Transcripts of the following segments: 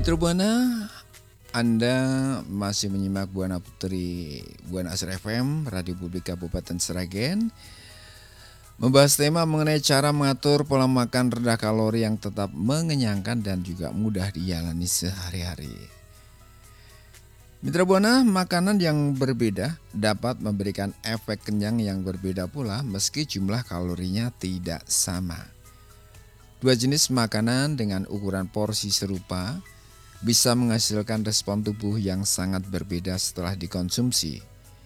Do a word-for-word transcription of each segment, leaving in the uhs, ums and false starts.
Mitra Buana, Anda masih menyimak Buana Putri Buana Asri F M, Radio Publik Kabupaten Sragen, membahas tema mengenai cara mengatur pola makan rendah kalori yang tetap mengenyangkan dan juga mudah dijalani sehari-hari. Mitra Buana, makanan yang berbeda dapat memberikan efek kenyang yang berbeda pula meski jumlah kalorinya tidak sama. Dua jenis makanan dengan ukuran porsi serupa bisa menghasilkan respon tubuh yang sangat berbeda setelah dikonsumsi.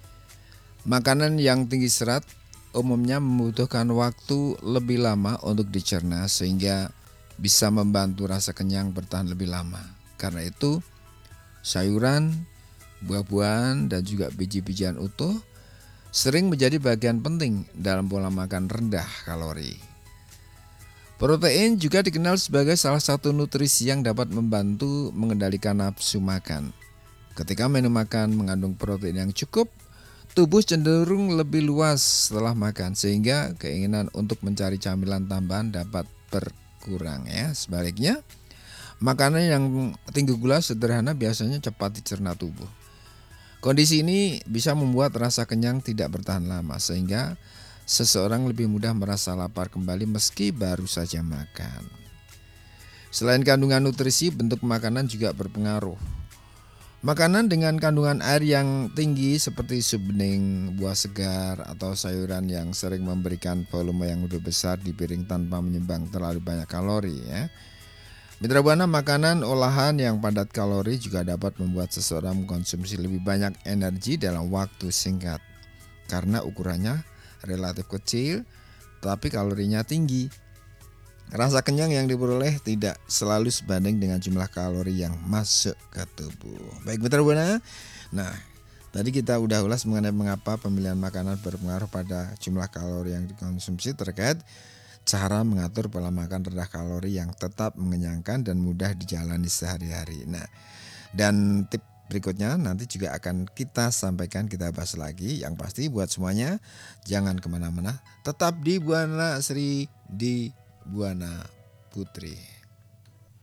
Makanan yang tinggi serat umumnya membutuhkan waktu lebih lama untuk dicerna sehingga bisa membantu rasa kenyang bertahan lebih lama. Karena itu, sayuran, buah-buahan, dan juga biji-bijian utuh sering menjadi bagian penting dalam pola makan rendah kalori. Protein juga dikenal sebagai salah satu nutrisi yang dapat membantu mengendalikan nafsu makan. Ketika menu makan mengandung protein yang cukup, tubuh cenderung lebih luas setelah makan sehingga keinginan untuk mencari camilan tambahan dapat berkurang ya. Sebaliknya, makanan yang tinggi gula sederhana biasanya cepat dicerna tubuh. Kondisi ini bisa membuat rasa kenyang tidak bertahan lama sehingga seseorang lebih mudah merasa lapar kembali meski baru saja makan. Selain kandungan nutrisi, bentuk makanan juga berpengaruh. Makanan dengan kandungan air yang tinggi seperti sup bening, buah segar, atau sayuran yang sering memberikan volume yang lebih besar di piring tanpa menyumbang terlalu banyak kalori ya. Mitra Buana, makanan olahan yang padat kalori juga dapat membuat seseorang mengkonsumsi lebih banyak energi dalam waktu singkat karena ukurannya relatif kecil tapi kalorinya tinggi. Rasa kenyang yang diperoleh tidak selalu sebanding dengan jumlah kalori yang masuk ke tubuh. Baik Mitra Buana, nah tadi kita udah ulas mengenai mengapa pemilihan makanan berpengaruh pada jumlah kalori yang dikonsumsi terkait cara mengatur pola makan rendah kalori yang tetap mengenyangkan dan mudah dijalani sehari-hari. Nah, dan tip berikutnya nanti juga akan kita sampaikan, kita bahas lagi. Yang pasti buat semuanya jangan kemana-mana, tetap di Buana Asri, di Buana Putri.